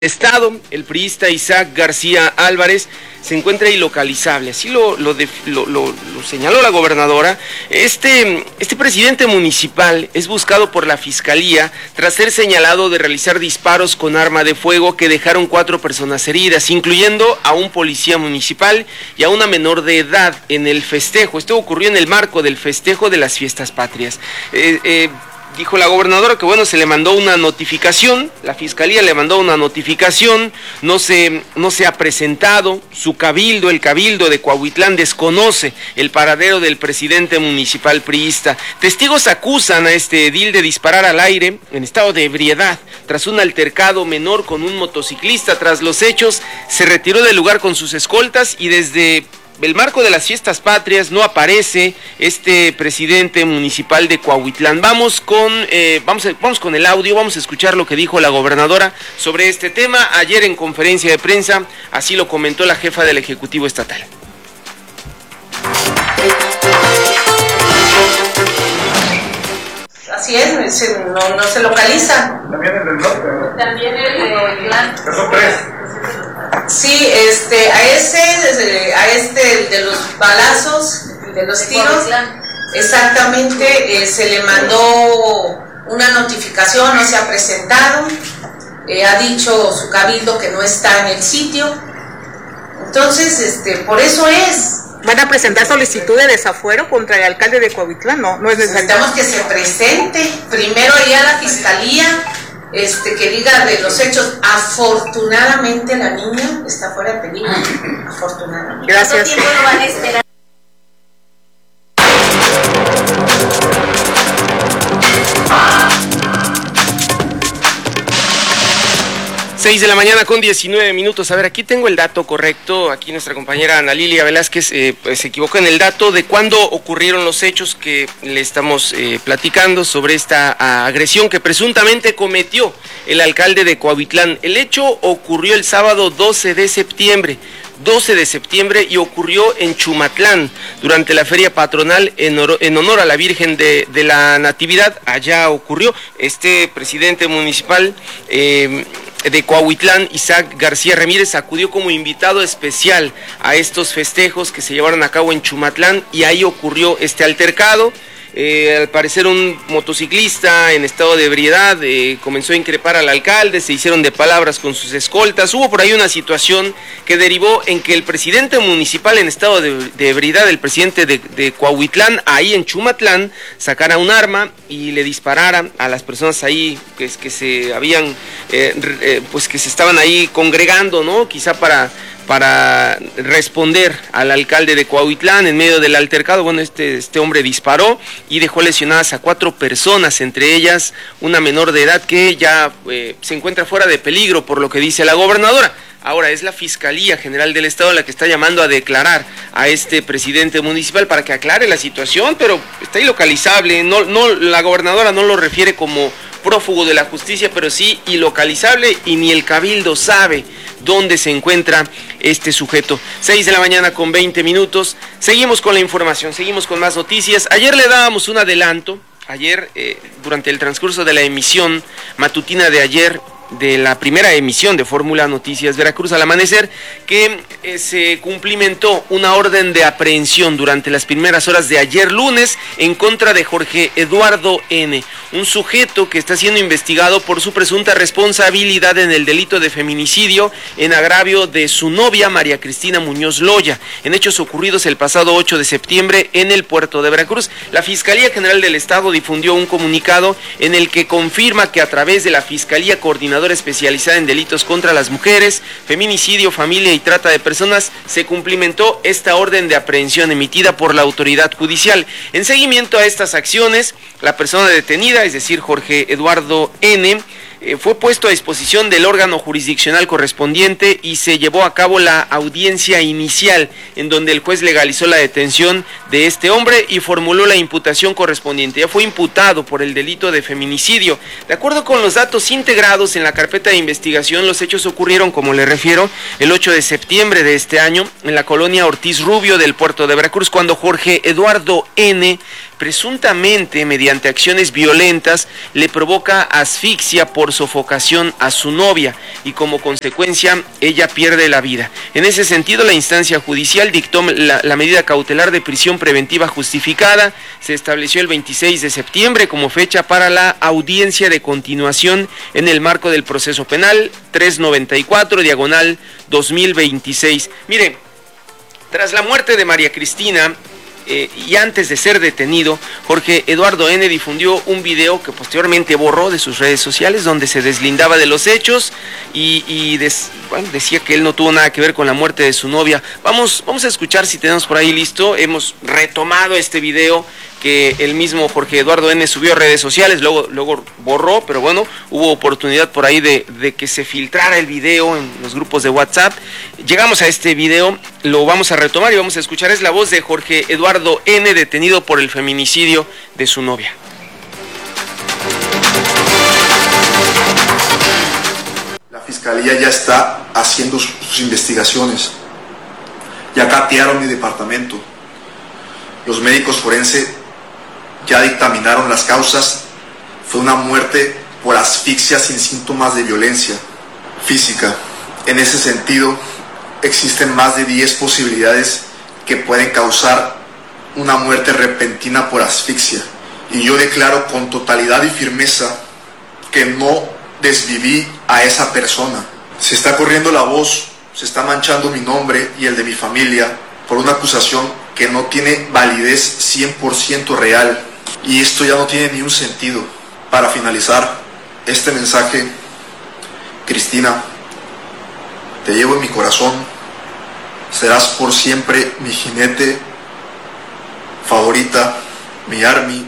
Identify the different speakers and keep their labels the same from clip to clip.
Speaker 1: Estado, el priista Isaac García Álvarez se encuentra ilocalizable, así lo señaló la gobernadora. Este presidente municipal es buscado por la fiscalía tras ser señalado de realizar disparos con arma de fuego que dejaron 4 personas heridas, incluyendo a un policía municipal y a una menor de edad en el festejo. Esto ocurrió en el marco del festejo de las fiestas patrias. Dijo la gobernadora que bueno, se le mandó una notificación, la fiscalía le mandó una notificación, no se ha presentado, su cabildo, el cabildo de Cuautitlán desconoce el paradero del presidente municipal priista. Testigos acusan a este edil de disparar al aire en estado de ebriedad tras un altercado menor con un motociclista. Tras los hechos, se retiró del lugar con sus escoltas y desde el marco de las fiestas patrias no aparece este presidente municipal de Cuautitlán. Vamos con el audio, vamos a escuchar lo que dijo la gobernadora sobre este tema. Ayer en conferencia de prensa, así lo comentó la jefa del Ejecutivo Estatal.
Speaker 2: Así es, no se localiza.
Speaker 3: También el del norte, ¿no?
Speaker 2: También el plan.
Speaker 3: Son 3.
Speaker 2: Sí, a este de los balazos, de los tiros, exactamente, se le mandó una notificación, no se ha presentado, ha dicho su cabildo que no está en el sitio, entonces, por eso es.
Speaker 4: ¿Van a presentar solicitud de desafuero contra el alcalde de Cuautitlán? No es necesario.
Speaker 2: Necesitamos que se presente, primero ir a la fiscalía, que diga de los hechos. Afortunadamente la niña está fuera de peligro. Afortunadamente.
Speaker 4: Gracias.
Speaker 2: ¿Cuánto tiempo lo van a esperar?
Speaker 1: 6 de la mañana con 19 minutos. A ver, aquí tengo el dato correcto. Aquí nuestra compañera Ana Lilia Velázquez pues, se equivocó en el dato de cuándo ocurrieron los hechos que le estamos platicando sobre esta agresión que presuntamente cometió el alcalde de Cuautitlán. El hecho ocurrió el sábado 12 de septiembre y ocurrió en Chumatlán durante la feria patronal en honor a la Virgen de la Natividad. Allá ocurrió. Este presidente municipal de Cuautitlán, Isaac García Ramírez, acudió como invitado especial a estos festejos que se llevaron a cabo en Chumatlán y ahí ocurrió este altercado. Al parecer un motociclista en estado de ebriedad comenzó a increpar al alcalde, se hicieron de palabras con sus escoltas. Hubo por ahí una situación que derivó en que el presidente municipal en estado de ebriedad, el presidente de Cuautitlán, ahí en Chumatlán, sacara un arma y le disparara a las personas ahí que se habían, pues que se estaban ahí congregando, ¿no? Quizá para responder al alcalde de Cuautitlán. En medio del altercado, bueno, este hombre disparó y dejó lesionadas a 4 personas, entre ellas una menor de edad que ya se encuentra fuera de peligro, por lo que dice la gobernadora. Ahora es la Fiscalía General del Estado la que está llamando a declarar a este presidente municipal para que aclare la situación, pero está ilocalizable. La gobernadora no lo refiere como prófugo de la justicia, pero sí ilocalizable, y ni el cabildo sabe dónde se encuentra este sujeto. 6 de la mañana con 20 minutos. Seguimos con la información, seguimos con más noticias. Ayer le dábamos un adelanto, durante el transcurso de la emisión matutina de ayer, de la primera emisión de Fórmula Noticias Veracruz al amanecer, que se cumplimentó una orden de aprehensión durante las primeras horas de ayer lunes en contra de Jorge Eduardo N., un sujeto que está siendo investigado por su presunta responsabilidad en el delito de feminicidio en agravio de su novia María Cristina Muñoz Loya, en hechos ocurridos el pasado 8 de septiembre en el puerto de Veracruz. La Fiscalía General del Estado difundió un comunicado en el que confirma que a través de la Fiscalía Coordinadora especializada en delitos contra las mujeres, feminicidio, familia y trata de personas, se cumplimentó esta orden de aprehensión emitida por la autoridad judicial. En seguimiento a estas acciones, la persona detenida, es decir, Jorge Eduardo N., fue puesto a disposición del órgano jurisdiccional correspondiente y se llevó a cabo la audiencia inicial, en donde el juez legalizó la detención de este hombre y formuló la imputación correspondiente. Ya fue imputado por el delito de feminicidio. De acuerdo con los datos integrados en la carpeta de investigación, los hechos ocurrieron, como le refiero, el 8 de septiembre de este año, en la colonia Ortiz Rubio del puerto de Veracruz, cuando Jorge Eduardo N. presuntamente mediante acciones violentas le provoca asfixia por sofocación a su novia y como consecuencia ella pierde la vida. En ese sentido, la instancia judicial dictó la medida cautelar de prisión preventiva justificada. Se estableció el 26 de septiembre como fecha para la audiencia de continuación en el marco del proceso penal 394/2026. Mire, tras la muerte de María Cristina, y antes de ser detenido, Jorge Eduardo N. difundió un video que posteriormente borró de sus redes sociales, donde se deslindaba de los hechos y decía que él no tuvo nada que ver con la muerte de su novia. Vamos a escuchar, si tenemos por ahí listo. Hemos retomado este video que el mismo Jorge Eduardo N. subió a redes sociales, luego borró, pero bueno, hubo oportunidad por ahí de que se filtrara el video en los grupos de WhatsApp. Llegamos a este video, lo vamos a retomar y vamos a escuchar. Es la voz de Jorge Eduardo N., detenido por el feminicidio de su novia.
Speaker 3: La fiscalía ya está haciendo sus investigaciones. Ya catearon mi departamento. Los médicos forenses ya dictaminaron las causas. Fue una muerte por asfixia sin síntomas de violencia física. En ese sentido, existen más de 10 posibilidades que pueden causar una muerte repentina por asfixia. Y yo declaro con totalidad y firmeza que no desviví a esa persona. Se está corriendo la voz, se está manchando mi nombre y el de mi familia por una acusación que no tiene validez 100% real. Y esto ya no tiene ni un sentido. Para finalizar este mensaje, Cristina, te llevo en mi corazón. Serás por siempre mi jinete favorita, mi army.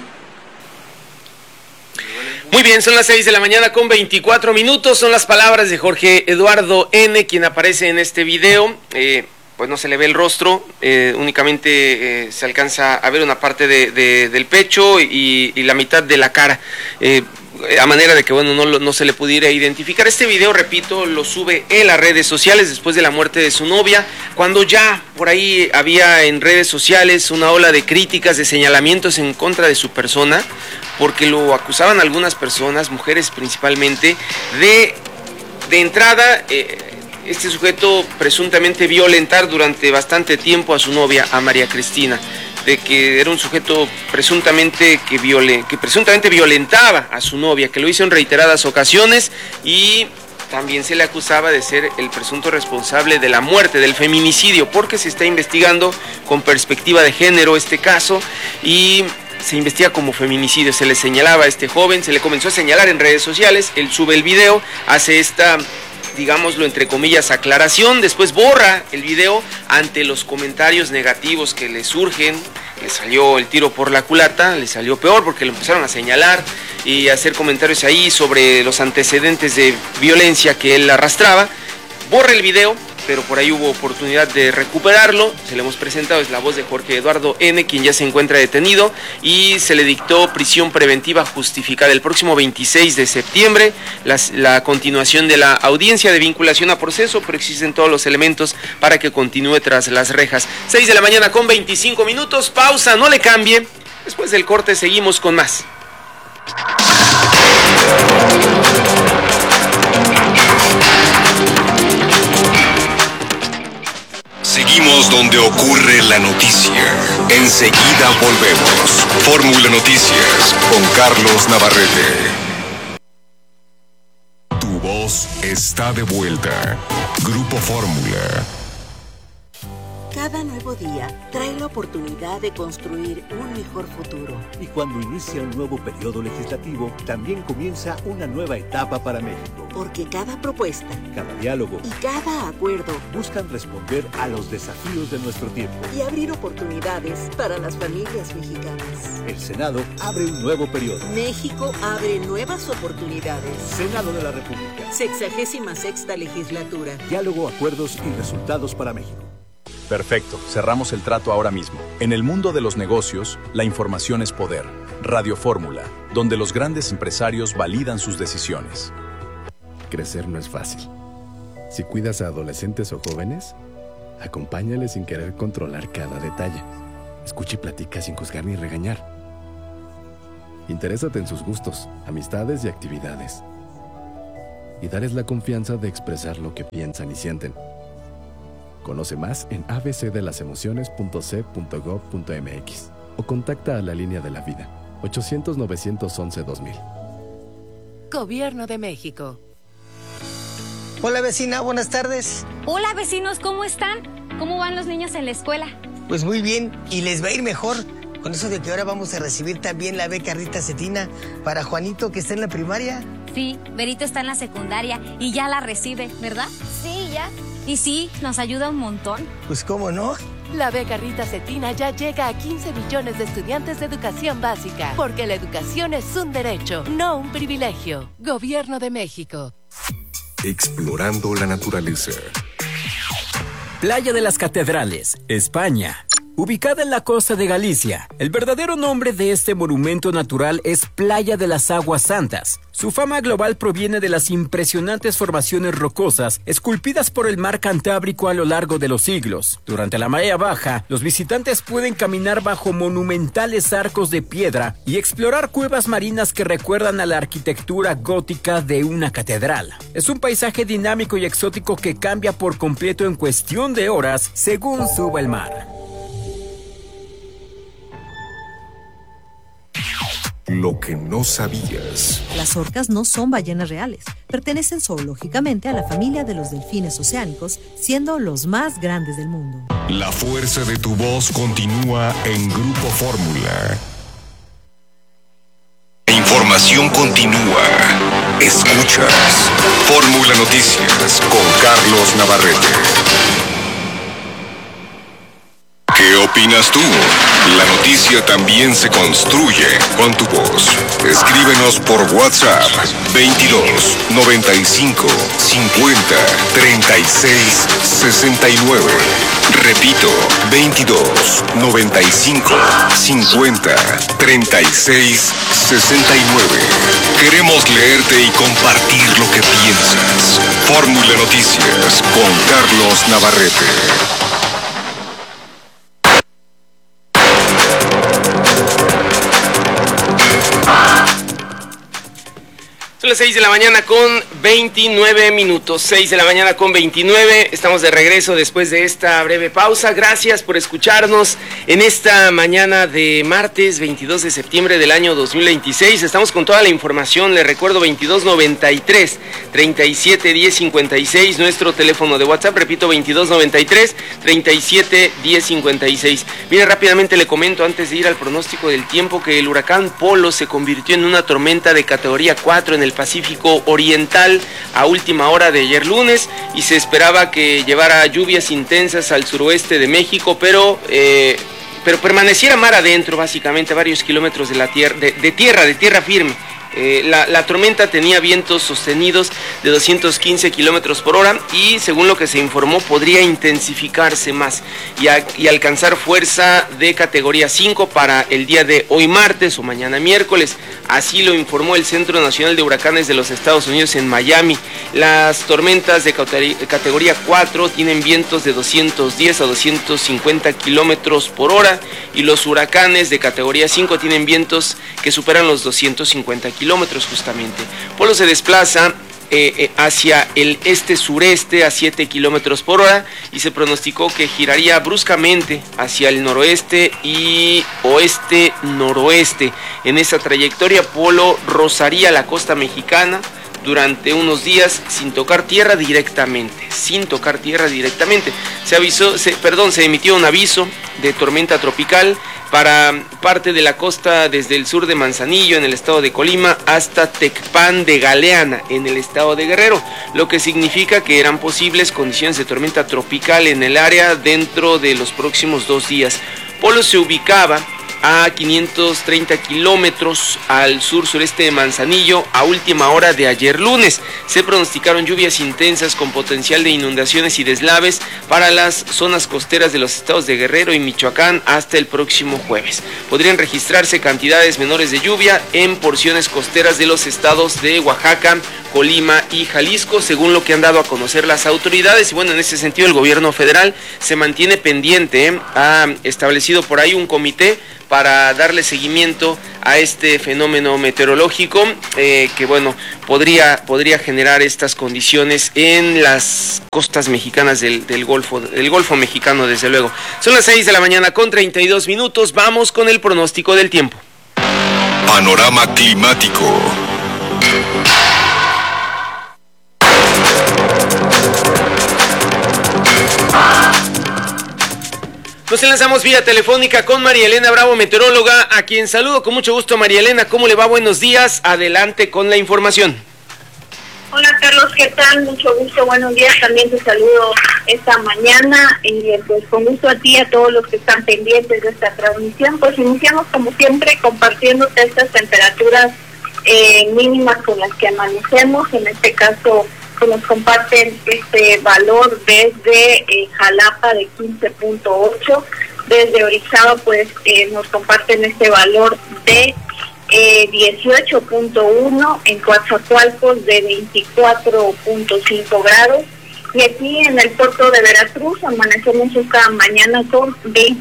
Speaker 1: Muy bien, son las 6 de la mañana con 24 minutos. Son las palabras de Jorge Eduardo N., quien aparece en este video. Pues no se le ve el rostro, únicamente se alcanza a ver una parte del pecho y la mitad de la cara, a manera de que bueno, no se le pudiera identificar. Este video, repito, lo sube en las redes sociales después de la muerte de su novia, cuando ya por ahí había en redes sociales una ola de críticas, de señalamientos en contra de su persona, porque lo acusaban algunas personas, mujeres principalmente, de entrada, este sujeto presuntamente violentar durante bastante tiempo a su novia, a María Cristina, de que era un sujeto presuntamente que presuntamente violentaba a su novia, que lo hizo en reiteradas ocasiones, y también se le acusaba de ser el presunto responsable de la muerte, del feminicidio, porque se está investigando con perspectiva de género este caso y se investiga como feminicidio. Se le señalaba a este joven, se le comenzó a señalar en redes sociales. Él sube el video, hace esta, digámoslo entre comillas, aclaración, después borra el video ante los comentarios negativos que le surgen. Le salió el tiro por la culata, le salió peor porque lo empezaron a señalar y a hacer comentarios ahí sobre los antecedentes de violencia que él arrastraba. Borra el video, pero por ahí hubo oportunidad de recuperarlo. Se le hemos presentado, es la voz de Jorge Eduardo N., quien ya se encuentra detenido y se le dictó prisión preventiva justificada el próximo 26 de septiembre, la continuación de la audiencia de vinculación a proceso, pero existen todos los elementos para que continúe tras las rejas. 6 de la mañana con 25 minutos, pausa, no le cambie, después del corte seguimos con más.
Speaker 5: Seguimos donde ocurre la noticia. Enseguida volvemos. Fórmula Noticias con Carlos Navarrete. Tu voz está de vuelta. Grupo Fórmula.
Speaker 6: Cada nuevo día trae la oportunidad de construir un mejor futuro.
Speaker 7: Y cuando inicia un nuevo periodo legislativo, también comienza una nueva etapa para México.
Speaker 6: Porque cada propuesta,
Speaker 7: cada diálogo
Speaker 6: y cada acuerdo
Speaker 7: buscan responder a los desafíos de nuestro tiempo
Speaker 6: y abrir oportunidades para las familias mexicanas.
Speaker 7: El Senado abre un nuevo periodo.
Speaker 6: México abre nuevas oportunidades.
Speaker 7: Senado de la República.
Speaker 6: 66ª legislatura.
Speaker 7: Diálogo, acuerdos y resultados para México.
Speaker 8: Perfecto, cerramos el trato ahora mismo. En el mundo de los negocios, la información es poder. Radio Fórmula, donde los grandes empresarios validan sus decisiones.
Speaker 9: Crecer no es fácil. Si cuidas a adolescentes o jóvenes, acompáñales sin querer controlar cada detalle. Escucha y platica sin juzgar ni regañar. Interésate en sus gustos, amistades y actividades. Y dales la confianza de expresar lo que piensan y sienten. Conoce más en abcdelasemociones.c.gov.mx o contacta a la Línea de la Vida, 800-911-2000.
Speaker 10: Gobierno de México.
Speaker 11: Hola vecina, buenas tardes.
Speaker 12: Hola vecinos, ¿cómo están? ¿Cómo van los niños en la escuela?
Speaker 11: Pues muy bien, y les va a ir mejor. Con eso de que ahora vamos a recibir también la beca Rita Cetina para Juanito, que está en la primaria.
Speaker 12: Sí, Berito está en la secundaria y ya la recibe, ¿verdad?
Speaker 13: Sí, ya.
Speaker 12: Y sí, nos ayuda un montón.
Speaker 11: Pues cómo no.
Speaker 10: La beca Rita Cetina ya llega a 15 millones de estudiantes de educación básica, porque la educación es un derecho, no un privilegio. Gobierno de México.
Speaker 5: Explorando la naturaleza.
Speaker 14: Playa de las Catedrales, España. Ubicada en la costa de Galicia, el verdadero nombre de este monumento natural es Playa de las Aguas Santas. Su fama global proviene de las impresionantes formaciones rocosas esculpidas por el mar Cantábrico a lo largo de los siglos. Durante la marea baja, los visitantes pueden caminar bajo monumentales arcos de piedra y explorar cuevas marinas que recuerdan a la arquitectura gótica de una catedral. Es un paisaje dinámico y exótico que cambia por completo en cuestión de horas según suba el mar.
Speaker 5: Lo que no sabías.
Speaker 15: Las orcas no son ballenas reales. Pertenecen zoológicamente a la familia de los delfines oceánicos, siendo los más grandes del mundo.
Speaker 5: La fuerza de tu voz continúa en Grupo Fórmula. La información continúa. Escuchas Fórmula Noticias con Carlos Navarrete. ¿Qué opinas tú? La noticia también se construye con tu voz. Escríbenos por WhatsApp 22 95 50 36 69. Repito, 22 95 50 36 69. Queremos leerte y compartir lo que piensas. Fórmula Noticias con Carlos Navarrete.
Speaker 1: Son las 6 de la mañana con 29 minutos, 6 de la mañana con 29, estamos de regreso después de esta breve pausa. Gracias por escucharnos en esta mañana de martes 22 de septiembre del año 2026. Estamos con toda la información, les recuerdo 2293 37 10 56, nuestro teléfono de WhatsApp, repito 2293 37 10 56. Mire, rápidamente le comento antes de ir al pronóstico del tiempo que el huracán Polo se convirtió en una tormenta de categoría 4 en el Pacífico Oriental a última hora de ayer lunes y se esperaba que llevara lluvias intensas al suroeste de México, pero permaneciera mar adentro, básicamente varios kilómetros de la tierra, de tierra firme. La tormenta tenía vientos sostenidos de 215 kilómetros por hora y según lo que se informó podría intensificarse más y alcanzar fuerza de categoría 5 para el día de hoy martes o mañana miércoles. Así lo informó el Centro Nacional de Huracanes de los Estados Unidos en Miami. Las tormentas de categoría 4 tienen vientos de 210 a 250 kilómetros por hora y los huracanes de categoría 5 tienen vientos que superan los 250 kilómetros justamente. Polo se desplaza hacia el este-sureste a 7 kilómetros por hora y se pronosticó que giraría bruscamente hacia el noroeste y oeste-noroeste. En esa trayectoria, Polo rozaría la costa mexicana durante unos días sin tocar tierra directamente. Se emitió un aviso de tormenta tropical para parte de la costa desde el sur de Manzanillo en el estado de Colima hasta Tecpan de Galeana en el estado de Guerrero, lo que significa que eran posibles condiciones de tormenta tropical en el área dentro de los próximos 2 días. Polo se ubicaba a 530 kilómetros al sur-sureste de Manzanillo a última hora de ayer lunes. Se pronosticaron lluvias intensas con potencial de inundaciones y deslaves para las zonas costeras de los estados de Guerrero y Michoacán hasta el próximo jueves. Podrían registrarse cantidades menores de lluvia en porciones costeras de los estados de Oaxaca, Colima y Jalisco, según lo que han dado a conocer las autoridades. Y bueno, en ese sentido el gobierno federal se mantiene pendiente, ha establecido por ahí un comité para darle seguimiento a este fenómeno meteorológico que bueno, podría generar estas condiciones en las costas mexicanas del Golfo mexicano, desde luego. Son las 6 de la mañana con 32 minutos, vamos con el pronóstico del tiempo.
Speaker 5: Panorama climático.
Speaker 1: Nos enlazamos vía telefónica con María Elena Bravo, meteoróloga, a quien saludo con mucho gusto. María Elena, ¿cómo le va? Buenos días, adelante con la información.
Speaker 13: Hola Carlos, ¿qué tal? Mucho gusto, buenos días, también te saludo esta mañana y pues con gusto a ti y a todos los que están pendientes de esta transmisión. Pues iniciamos como siempre compartiéndote estas temperaturas mínimas con las que amanecemos. En este caso pues nos comparten este valor desde Jalapa de 15.8, desde Orizaba pues nos comparten este valor de 18.1, en Coatzacoalcos de 24.5 grados, y aquí en el puerto de Veracruz amanecemos esta mañana con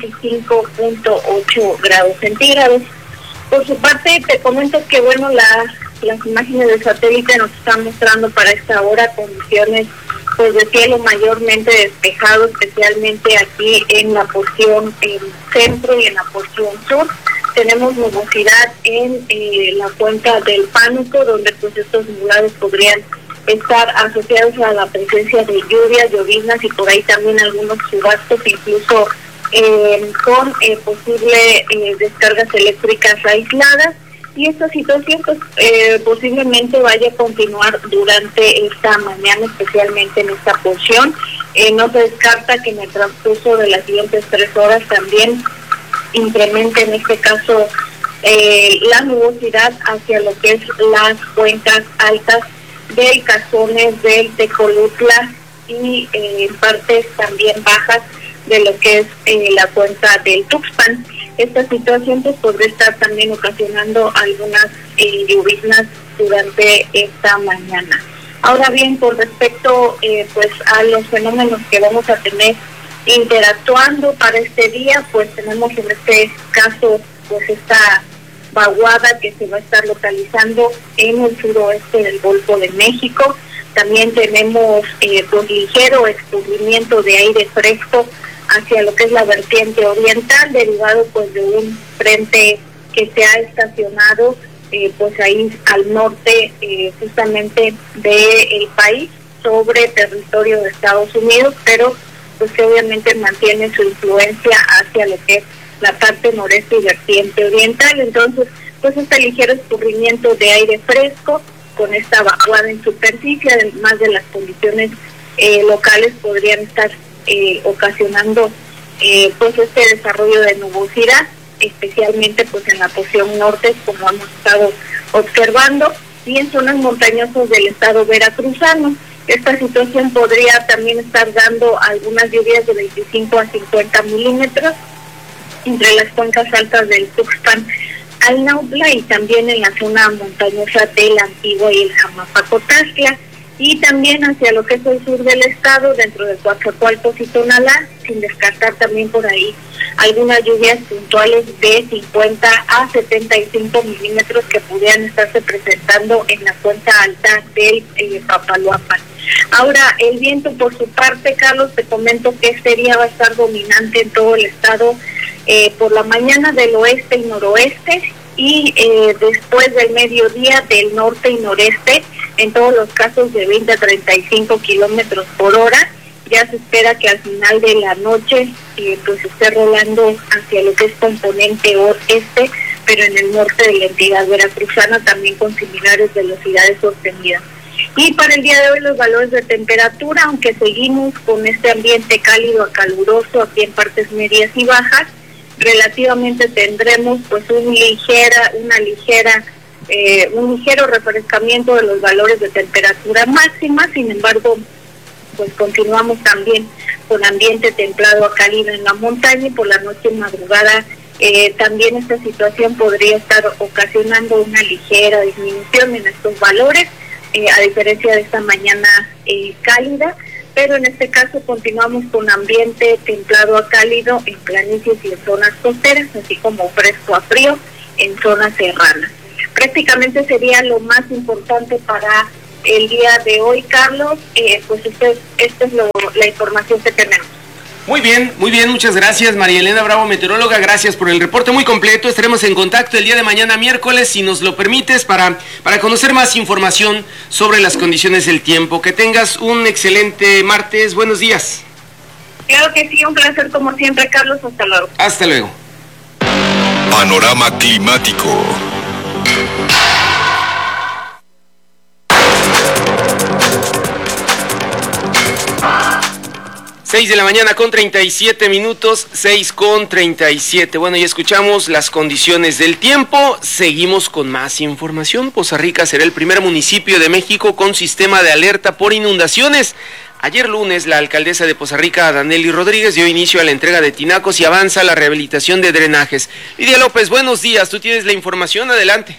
Speaker 13: 25.8 grados centígrados. Por su parte te comento que bueno, las imágenes del satélite nos están mostrando para esta hora condiciones pues de cielo mayormente despejado, especialmente aquí en la porción centro y en la porción sur. Tenemos nubosidad en la cuenca del Pánuco, donde pues estos nublados podrían estar asociados a la presencia de lluvias, lloviznas y por ahí también algunos chubascos, incluso con posible descargas eléctricas aisladas. Y esta situación pues posiblemente vaya a continuar durante esta mañana, especialmente en esta porción. No se descarta que en el transcurso de las siguientes 3 horas también incremente en este caso la nubosidad hacia lo que es las cuencas altas del Cazones, del Tecolutla y en partes también bajas de lo que es la cuenca del Tuxpan. Esta situación pues podría estar también ocasionando algunas lloviznas durante esta mañana. Ahora bien, con respecto pues a los fenómenos que vamos a tener interactuando para este día, pues tenemos en este caso pues esta vaguada que se va a estar localizando en el suroeste del Golfo de México. También tenemos pues ligero escurrimiento de aire fresco hacia lo que es la vertiente oriental, derivado pues de un frente que se ha estacionado pues ahí al norte justamente del país, sobre territorio de Estados Unidos, pero pues que obviamente mantiene su influencia hacia lo que es la parte noreste y vertiente oriental. Entonces pues este ligero escurrimiento de aire fresco con esta vaguada en superficie, además de las condiciones locales, podrían estar ocasionando pues este desarrollo de nubosidad, especialmente pues en la porción norte, como hemos estado observando, y en zonas montañosas del estado veracruzano. Esta situación podría también estar dando algunas lluvias de 25 a 50 milímetros entre las cuencas altas del Tuxpan al Nautla y también en la zona montañosa de la Antigua y el Jamapacotastla, y también hacia lo que es el sur del estado, dentro de Coatzacoalcos y Tonalá, sin descartar también por ahí algunas lluvias puntuales de 50 a 75 milímetros que pudieran estarse presentando en la cuenca alta del Papaloapan. Ahora, el viento por su parte, Carlos, te comento que este día va a estar dominante en todo el estado por la mañana del oeste y noroeste, y después del mediodía del norte y noreste, en todos los casos de 20 a 35 kilómetros por hora. Ya se espera que al final de la noche pues esté rolando hacia lo que es componente oeste, pero en el norte de la entidad veracruzana también con similares velocidades sostenidas. Y para el día de hoy los valores de temperatura, aunque seguimos con este ambiente cálido a caluroso aquí en partes medias y bajas, relativamente tendremos pues un ligero refrescamiento de los valores de temperatura máxima. Sin embargo, pues continuamos también con ambiente templado a cálido en la montaña, y por la noche y madrugada también esta situación podría estar ocasionando una ligera disminución en estos valores, a diferencia de esta mañana cálida, pero en este caso continuamos con ambiente templado a cálido en planicies y en zonas costeras, así como fresco a frío en zonas serranas. Prácticamente sería lo más importante para el día de hoy, Carlos. Pues esta es la información que tenemos.
Speaker 1: Muy bien, muchas gracias, María Elena Bravo, meteoróloga, gracias por el reporte muy completo. Estaremos en contacto el día de mañana, miércoles, si nos lo permites, para conocer más información sobre las condiciones del tiempo. Que tengas un excelente martes, buenos días.
Speaker 13: Claro que sí, un placer como siempre, Carlos, hasta luego.
Speaker 1: Hasta luego.
Speaker 5: Panorama climático.
Speaker 1: Seis de la mañana con 37 minutos, 6:37. Bueno, ya escuchamos las condiciones del tiempo. Seguimos con más información. Poza Rica será el primer municipio de México con sistema de alerta por inundaciones. Ayer lunes, la alcaldesa de Poza Rica, Danely Rodríguez, dio inicio a la entrega de tinacos y avanza la rehabilitación de drenajes. Lidia López, buenos días. Tú tienes la información. Adelante.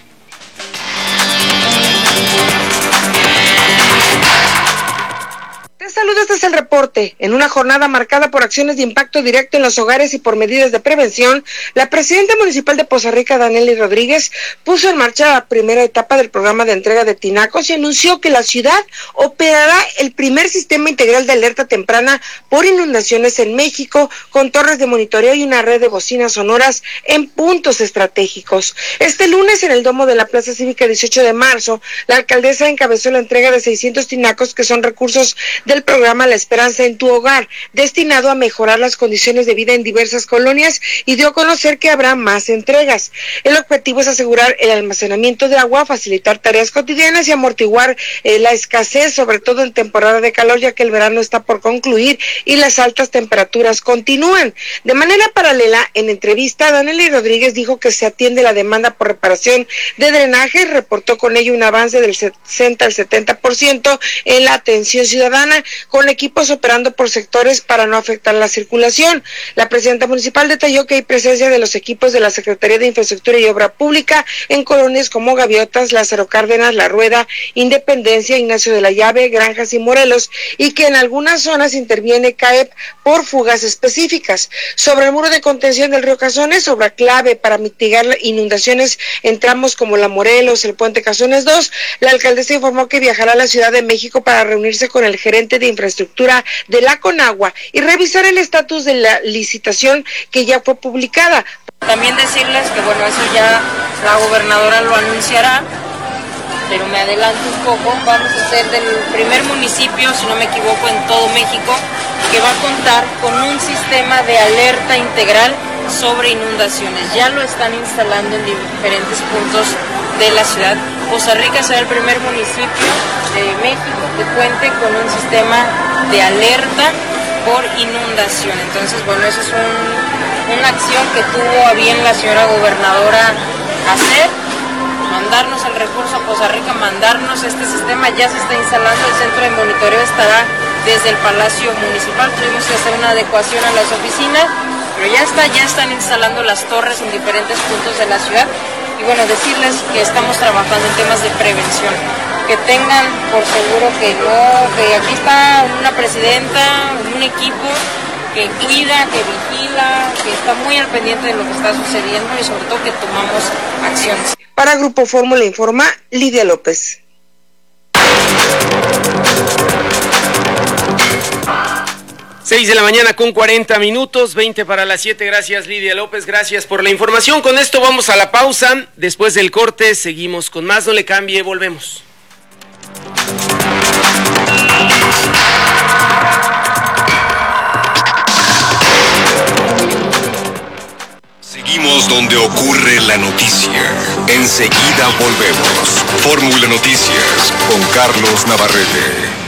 Speaker 16: Saludos, este es el reporte. En una jornada marcada por acciones de impacto directo en los hogares y por medidas de prevención, la presidenta municipal de Poza Rica, Danely Rodríguez, puso en marcha la primera etapa del programa de entrega de tinacos y anunció que la ciudad operará el primer sistema integral de alerta temprana por inundaciones en México, con torres de monitoreo y una red de bocinas sonoras en puntos estratégicos. Este lunes, en el domo de la Plaza Cívica 18 de marzo, la alcaldesa encabezó la entrega de 600 tinacos, que son recursos del programa La Esperanza en tu Hogar, destinado a mejorar las condiciones de vida en diversas colonias, y dio a conocer que habrá más entregas. El objetivo es asegurar el almacenamiento de agua, facilitar tareas cotidianas y amortiguar la escasez, sobre todo en temporada de calor, ya que el verano está por concluir y las altas temperaturas continúan. De manera paralela, en entrevista, Danely Rodríguez dijo que se atiende la demanda por reparación de drenajes, reportó con ello un avance del 60 al 70% en la atención ciudadana, con equipos operando por sectores para no afectar la circulación. La presidenta municipal detalló que hay presencia de los equipos de la Secretaría de Infraestructura y Obra Pública en colonias como Gaviotas, Lázaro Cárdenas, La Rueda, Independencia, Ignacio de la Llave, Granjas y Morelos, y que en algunas zonas interviene CAEP por fugas específicas. Sobre el muro de contención del río Cazones, obra clave para mitigar inundaciones en tramos como la Morelos, el puente Cazones 2, la alcaldesa informó que viajará a la Ciudad de México para reunirse con el gerente de infraestructura de la Conagua y revisar el estatus de la licitación que ya fue publicada.
Speaker 17: También decirles que bueno, eso ya la gobernadora lo anunciará, pero me adelanto un poco. Vamos a ser del primer municipio, si no me equivoco, en todo México, que va a contar con un sistema de alerta integral sobre inundaciones. Ya lo están instalando en diferentes puntos de la ciudad. Poza Rica será el primer municipio de México que cuente con un sistema de alerta por inundación. Entonces, bueno, eso es una acción que tuvo a bien la señora gobernadora hacer, mandarnos el recurso a Poza Rica, mandarnos este sistema. Ya se está instalando, el centro de monitoreo estará desde el Palacio Municipal. Tuvimos que hacer una adecuación a las oficinas, pero ya están instalando las torres en diferentes puntos de la ciudad. Y bueno, decirles que estamos trabajando en temas de prevención, que tengan por seguro que aquí está una presidenta, un equipo que cuida, que vigila, que está muy al pendiente de lo que está sucediendo y sobre todo que tomamos acciones.
Speaker 16: Para Grupo Fórmula informa Lidia López.
Speaker 1: 6 de la mañana con 40 minutos, 20 para las 7. Gracias, Lidia López, gracias por la información. Con esto vamos a la pausa. Después del corte seguimos con más. No le cambie, volvemos.
Speaker 5: Seguimos donde ocurre la noticia. Enseguida volvemos. Fórmula Noticias con Carlos Navarrete.